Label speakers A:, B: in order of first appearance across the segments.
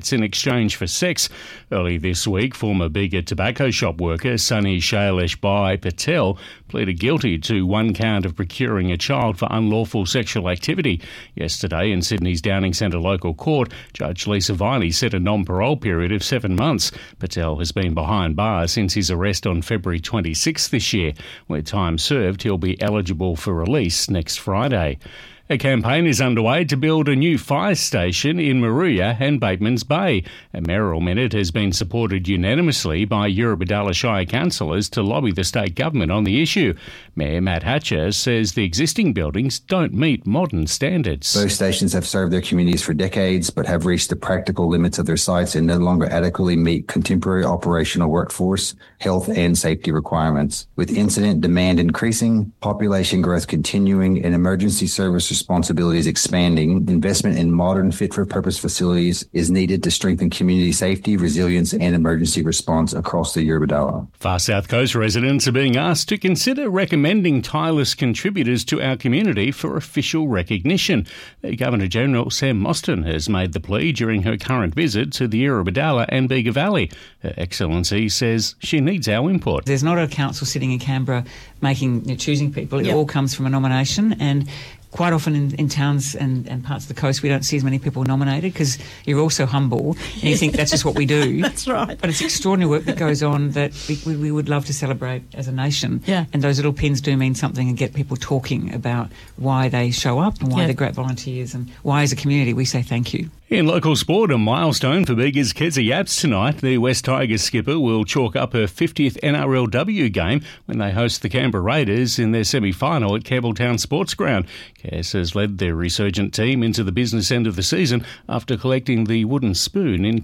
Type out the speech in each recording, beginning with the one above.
A: in exchange for sex. Early this week, former Bega tobacco shop worker Sunny Shailesh Bhai Patel pleaded guilty to one count of procuring a child for unlawful sexual activity. Yesterday, in Sydney's Downing Centre local court, Judge Lisa Viney set a non-parole period of 7 months. Patel has been behind bars since his arrest on February 26 this year. Where time served, he'll be eligible for release next Friday. A campaign is underway to build a new fire station in Moruya and Batemans Bay. A mayoral minute has been supported unanimously by Eurobodalla Shire councillors to lobby the state government on the issue. Mayor Matt Hatcher says the existing buildings don't meet modern standards.
B: Both stations have served their communities for decades but have reached the practical limits of their sites and no longer adequately meet contemporary operational workforce, health and safety requirements. With incident demand increasing, population growth continuing and emergency service responsibilities expanding, investment in modern fit-for-purpose facilities is needed to strengthen community safety, resilience and emergency response across the Eurobodalla.
A: Far South Coast residents are being asked to consider recommending tireless contributors to our community for official recognition. The Governor-General Sam Mostyn has made the plea during her current visit to the Eurobodalla and Bega Valley. Her Excellency says she needs our input.
C: There's not a council sitting in Canberra choosing people. It all comes from a nomination, and quite often in towns and parts of the coast, we don't see as many people nominated because you're all so humble and you think that's just what we do.
D: That's right.
C: But it's extraordinary work that goes on that we would love to celebrate as a nation.
D: Yeah.
C: And those little pins do mean something and get people talking about why they show up and why they're great volunteers and why as a community we say thank you.
A: In local sport, a milestone for Bega's Kezia Yaps tonight. The West Tigers skipper will chalk up her 50th NRLW game when they host the Canberra Raiders in their semi-final at Campbelltown Sports Ground. Kez has led their resurgent team into the business end of the season after collecting the wooden spoon in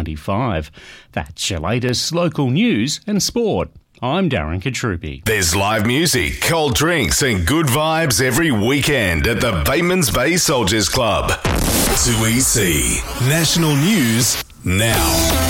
A: 2025. That's your latest local news and sport. I'm Darren Katrupi.
E: There's live music, cold drinks and good vibes every weekend at the Batemans Bay Soldiers Club. 2EC National News now.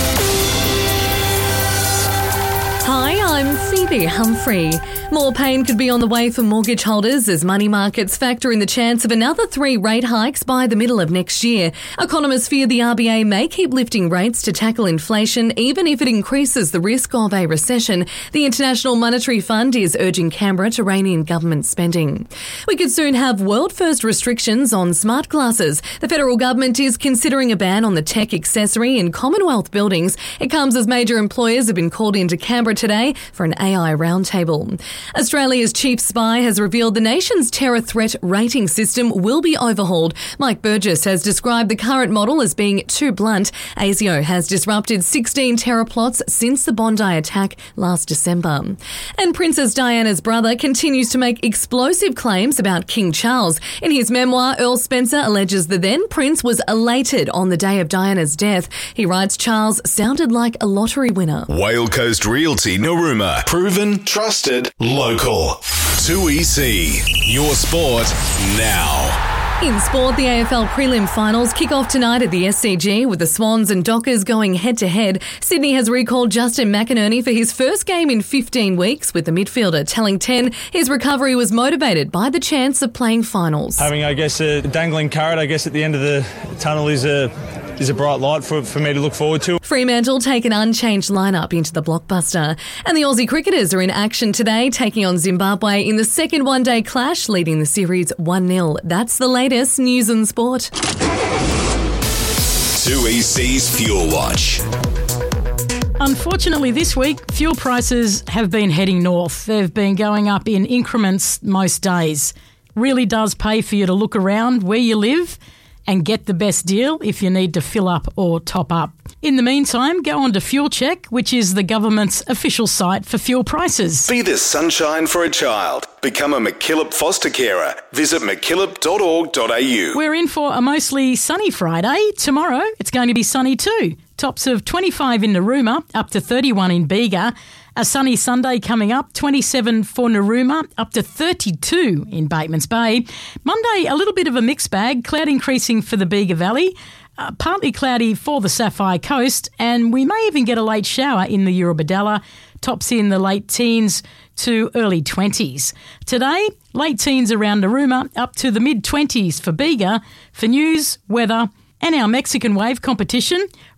F: Hi, I'm Phoebe Humphrey. More pain could be on the way for mortgage holders as money markets factor in the chance of another 3 rate hikes by the middle of next year. Economists fear the RBA may keep lifting rates to tackle inflation, even if it increases the risk of a recession. The International Monetary Fund is urging Canberra to rein in government spending. We could soon have world-first restrictions on smart glasses. The federal government is considering a ban on the tech accessory in Commonwealth buildings. It comes as major employers have been called into Canberra today for an AI roundtable. Australia's chief spy has revealed the nation's terror threat rating system will be overhauled. Mike Burgess has described the current model as being too blunt. ASIO has disrupted 16 terror plots since the Bondi attack last December. And Princess Diana's brother continues to make explosive claims about King Charles. In his memoir, Earl Spencer alleges the then prince was elated on the day of Diana's death. He writes Charles sounded like a lottery winner.
E: Whale Coast Realty Narooma. Proven, trusted, local. 2EC. Your sport now.
F: In sport, the AFL prelim finals kick off tonight at the SCG with the Swans and Dockers going head-to-head. Sydney has recalled Justin McInerney for his first game in 15 weeks, with the midfielder telling 10 his recovery was motivated by the chance of playing finals.
G: Having, a dangling carrot, at the end of the tunnel is a bright light for me to look forward to.
F: Fremantle take an unchanged lineup into the blockbuster. And the Aussie cricketers are in action today, taking on Zimbabwe in the second one-day clash, leading the series 1-0. That's the latest news and sport.
E: 2EC's Fuel Watch.
D: Unfortunately, this week, fuel prices have been heading north. They've been going up in increments most days. Really does pay for you to look around where you live and get the best deal if you need to fill up or top up. In the meantime, go on to Fuel Check, which is the government's official site for fuel prices.
E: Be the sunshine for a child. Become a MacKillop foster carer. Visit mackillop.org.au.
D: We're in for a mostly sunny Friday. Tomorrow, it's going to be sunny too. Tops of 25 in Narooma, up to 31 in Bega. A sunny Sunday coming up, 27 for Narooma, up to 32 in Batemans Bay. Monday, a little bit of a mixed bag, cloud increasing for the Bega Valley, partly cloudy for the Sapphire Coast, and we may even get a late shower in the Eurobodalla, tops in the late teens to early 20s. Today, late teens around Narooma, up to the mid-20s for Bega. For news, weather And our Mexican Wave competition.